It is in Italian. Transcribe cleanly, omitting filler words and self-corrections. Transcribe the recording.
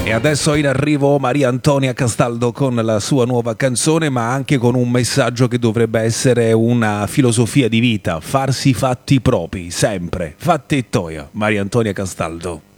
E adesso in arrivo Maria Antonia Castaldo con la sua nuova canzone, ma anche con un messaggio che dovrebbe essere una filosofia di vita: farsi i fatti propri, sempre. Fatti toia, Maria Antonia Castaldo.